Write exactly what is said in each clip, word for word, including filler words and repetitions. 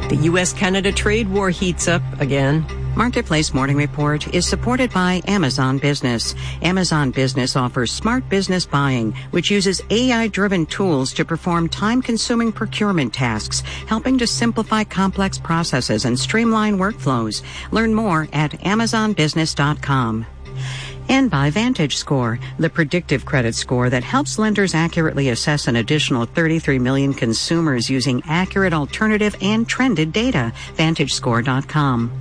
The U S Canada trade war heats up again. Marketplace Morning Report is supported by Amazon Business. Amazon Business offers smart business buying, which uses A I-driven tools to perform time-consuming procurement tasks, helping to simplify complex processes and streamline workflows. Learn more at amazon business dot com. And by VantageScore, the predictive credit score that helps lenders accurately assess an additional thirty-three million consumers using accurate alternative and trended data. vantage score dot com.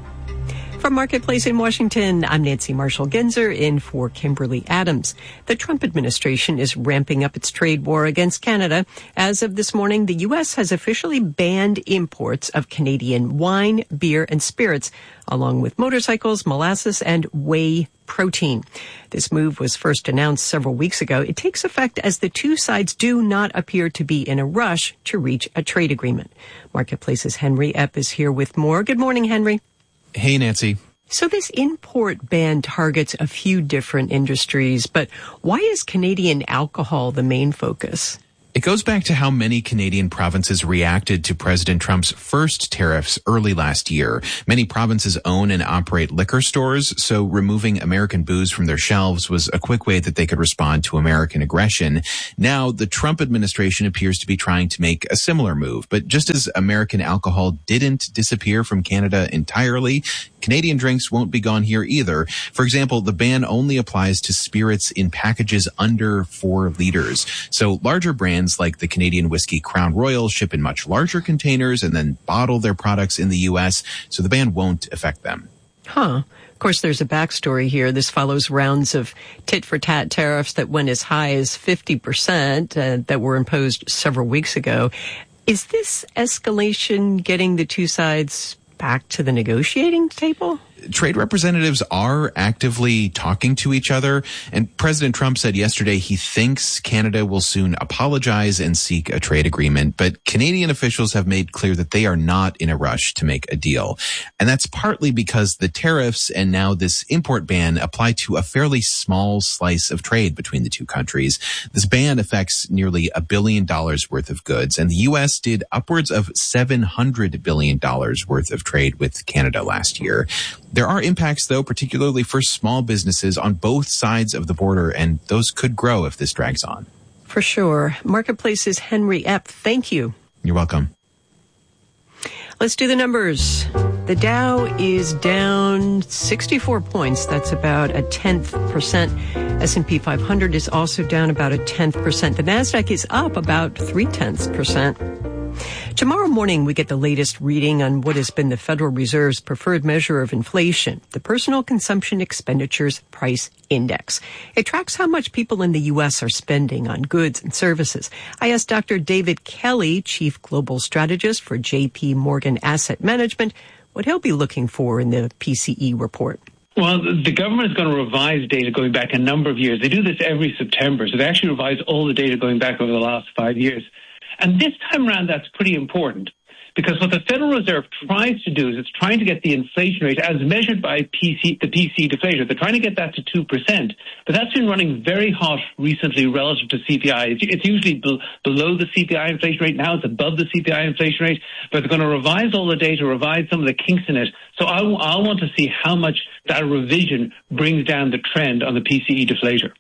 From Marketplace in Washington, I'm Nancy Marshall-Genzer in for Kimberly Adams. The Trump administration is ramping up its trade war against Canada. As of this morning, the U S has officially banned imports of Canadian wine, beer, and spirits, along with motorcycles, molasses, and whey protein. This move was first announced several weeks ago. It takes effect as the two sides do not appear to be in a rush to reach a trade agreement. Marketplace's Henry Epp is here with more. Good morning, Henry. Hey, Nancy. So this import ban targets a few different industries, but why is Canadian alcohol the main focus? It goes back to how many Canadian provinces reacted to President Trump's first tariffs early last year. Many provinces own and operate liquor stores, so removing American booze from their shelves was a quick way that they could respond to American aggression. Now, the Trump administration appears to be trying to make a similar move. But just as American alcohol didn't disappear from Canada entirely, Canadian drinks won't be gone here either. For example, the ban only applies to spirits in packages under four liters. So larger brands like the Canadian whiskey Crown Royal ship in much larger containers and then bottle their products in the U S, so the ban won't affect them. Huh. Of course, there's a backstory here. This follows rounds of tit-for-tat tariffs that went as high as fifty percent uh, that were imposed several weeks ago. Is this escalation getting the two sides back to the negotiating table? Trade representatives are actively talking to each other, and President Trump said yesterday he thinks Canada will soon apologize and seek a trade agreement, but Canadian officials have made clear that they are not in a rush to make a deal. And that's partly because the tariffs and now this import ban apply to a fairly small slice of trade between the two countries. This ban affects nearly a billion dollars worth of goods, and the U S did upwards of seven hundred billion dollars worth of trade with Canada last year. There are impacts, though, particularly for small businesses on both sides of the border, and those could grow if this drags on. For sure. Marketplace's Henry Epp, thank you. You're welcome. Let's do the numbers. The Dow is down sixty-four points. That's about a tenth percent. S and P five hundred is also down about a tenth percent. The Nasdaq is up about three tenths percent. Tomorrow morning, we get the latest reading on what has been the Federal Reserve's preferred measure of inflation, the Personal Consumption Expenditures Price Index. It tracks how much people in the U S are spending on goods and services. I asked Doctor David Kelly, Chief Global Strategist for J P Morgan Asset Management, what he'll be looking for in the P C E report. Well, the government is going to revise data going back a number of years. They do this every September, so they actually revise all the data going back over the last five years. And this time around, that's pretty important because what the Federal Reserve tries to do is it's trying to get the inflation rate as measured by P C, the P C deflator. They're trying to get that to two percent, but that's been running very hot recently relative to C P I. It's, it's usually be, below the C P I inflation rate. Now it's above the C P I inflation rate, but they're going to revise all the data, revise some of the kinks in it. So I, I want to see how much that revision brings down the trend on the P C E deflator.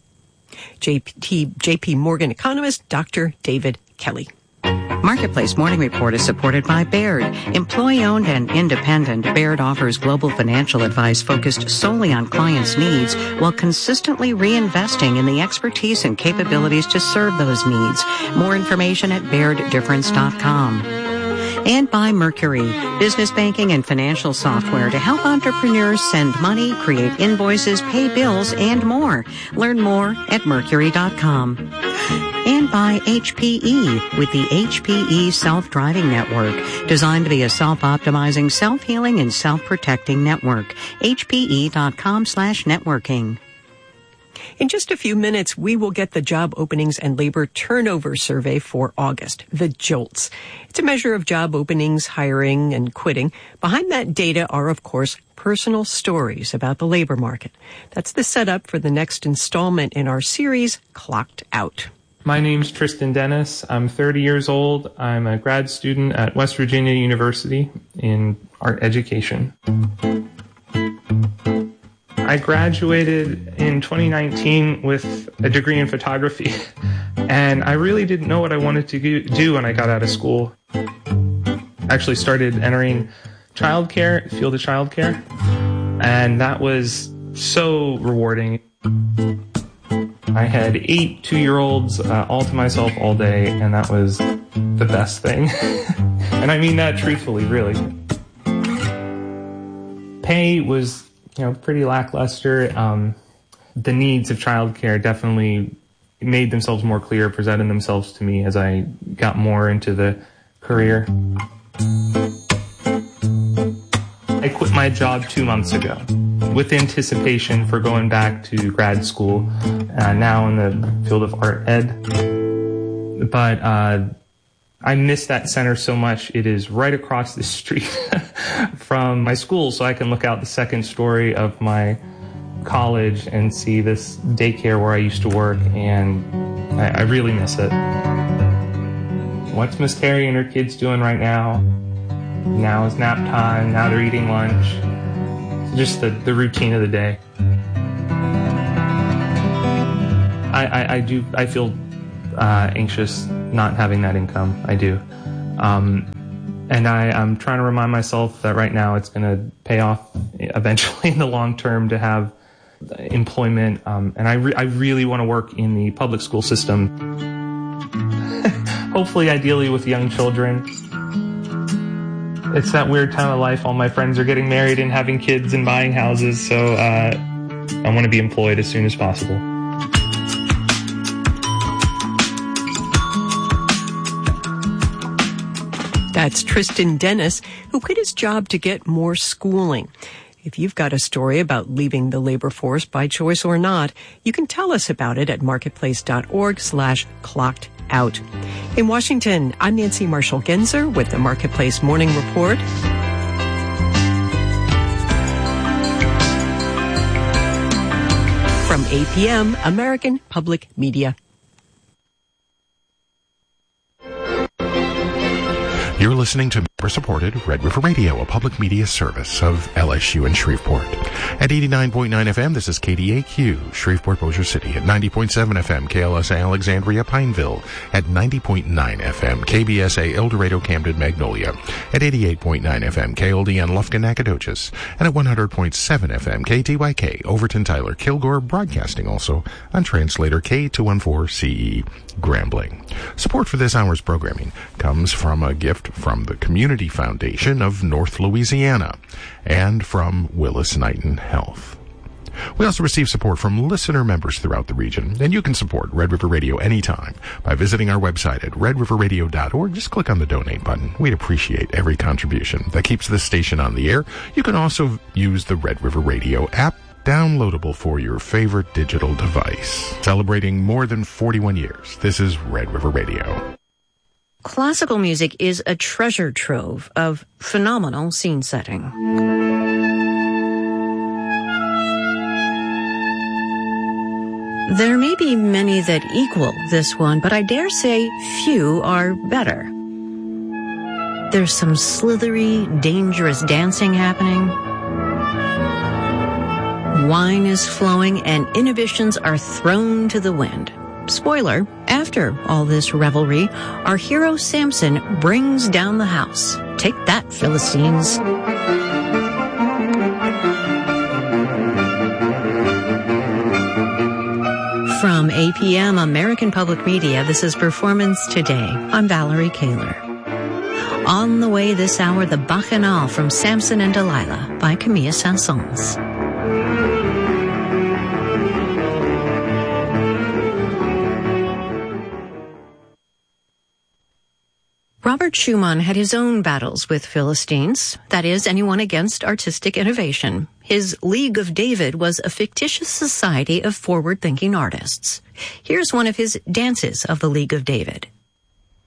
J P, J P Morgan economist Doctor David Kelly. Marketplace Morning Report is supported by Baird. Employee-owned and independent, Baird offers global financial advice focused solely on clients' needs while consistently reinvesting in the expertise and capabilities to serve those needs. More information at baird difference dot com. And by Mercury, business banking and financial software to help entrepreneurs send money, create invoices, pay bills, and more. Learn more at mercury dot com. And by H P E with the H P E Self-Driving Network, designed to be a self-optimizing, self-healing, and self-protecting network. H P E dot com slash networking. In just a few minutes, we will get the job openings and labor turnover survey for August, the JOLTS. It's a measure of job openings, hiring, and quitting. Behind that data are, of course, personal stories about the labor market. That's the setup for the next installment in our series, Clocked Out. My name's Tristan Dennis. I'm thirty years old. I'm a grad student at West Virginia University in art education. I graduated in twenty nineteen with a degree in photography, and I really didn't know what I wanted to do when I got out of school. I actually started entering childcare, field of childcare, and that was so rewarding. I had eight two-year-olds uh, all to myself all day, and that was the best thing. And I mean that truthfully, really. Pay was, you know, pretty lackluster. Um, the needs of childcare definitely made themselves more clear, presented themselves to me as I got more into the career. I quit my job two months ago with anticipation for going back to grad school, uh, now in the field of art ed. But uh, I miss that center so much. It is right across the street from my school, so I can look out the second story of my college and see this daycare where I used to work, and I, I really miss it. What's Miss Terry and her kids doing right now? Now is nap time, now they're eating lunch. Just the, the routine of the day. I, I, I do, I feel uh, anxious not having that income. I do. Um, and I, I'm trying to remind myself that right now it's going to pay off eventually in the long term to have employment. Um, and I, re- I really want to work in the public school system. Hopefully, ideally with young children. It's that weird time of life. All my friends are getting married and having kids and buying houses, so uh, I want to be employed as soon as possible. That's Tristan Dennis, who quit his job to get more schooling. If you've got a story about leaving the labor force by choice or not, you can tell us about it at marketplace.org slash clocked out. In Washington, I'm Nancy Marshall-Genzer with the Marketplace Morning Report. From A P M, American Public Media. You're listening to member-supported Red River Radio, a public media service of L S U in Shreveport. At eighty-nine point nine F M, this is K D A Q, Shreveport, Bossier City. At ninety point seven F M, K L S A Alexandria, Pineville. At ninety point nine F M, K B S A El Dorado, Camden, Magnolia. At eighty-eight point nine F M, K L D N Lufkin, Nacogdoches. And at one hundred point seven F M, K T Y K, Overton, Tyler, Kilgore, broadcasting also on translator K two fourteen C E, Grambling. Support for this hour's programming comes from a gift from the Community Foundation of North Louisiana and from Willis Knighton Health. We also receive support from listener members throughout the region, and you can support Red River Radio anytime by visiting our website at red river radio dot org. Just click on the donate button. We'd appreciate every contribution that keeps this station on the air. You can also use the Red River Radio app, downloadable for your favorite digital device. Celebrating more than forty-one years, this is Red River Radio. Classical music is a treasure trove of phenomenal scene setting. There may be many that equal this one, but I dare say few are better. There's some slithery, dangerous dancing happening. Wine is flowing and inhibitions are thrown to the wind. Spoiler, after all this revelry, our hero Samson brings down the house. Take that, Philistines. From A P M American Public Media, this is Performance Today. I'm Valerie Kaler. On the way this hour, the Bacchanal from Samson and Delilah by Camille Saint-Saëns. Robert Schumann had his own battles with Philistines, that is, anyone against artistic innovation. His League of David was a fictitious society of forward-thinking artists. Here's one of his dances of the League of David.